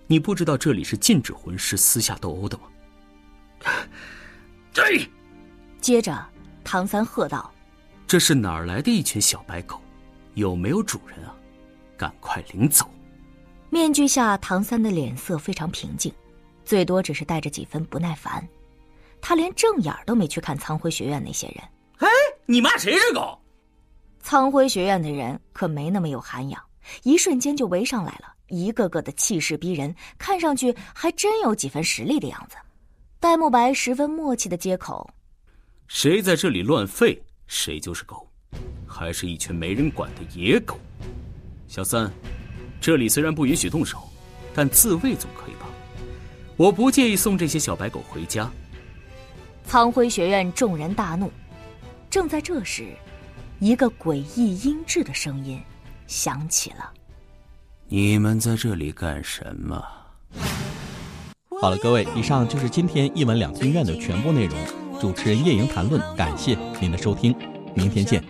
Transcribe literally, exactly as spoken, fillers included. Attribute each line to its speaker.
Speaker 1: 你不知道这里是禁止魂师私下斗殴的吗？
Speaker 2: 对。
Speaker 3: 接着唐三喝道：
Speaker 1: 这是哪儿来的一群小白狗？有没有主人啊？赶快领走！
Speaker 3: 面具下唐三的脸色非常平静，最多只是带着几分不耐烦。他连正眼都没去看苍辉学院那些人。
Speaker 2: 哎，你骂谁是狗？
Speaker 3: 苍辉学院的人可没那么有涵养，一瞬间就围上来了，一个个的气势逼人，看上去还真有几分实力的样子。戴沐白十分默契的接口：
Speaker 1: 谁在这里乱吠，谁就是狗，还是一群没人管的野狗。小三，这里虽然不允许动手，但自卫总可以吧？我不介意送这些小白狗回家。
Speaker 3: 苍辉学院众人大怒。正在这时，一个诡异阴鸷的声音响起了：
Speaker 1: 你们在这里干什么？
Speaker 4: 好了，各位，以上就是今天一文两厅院的全部内容。主持人叶莹谈论，感谢您的收听，明天见。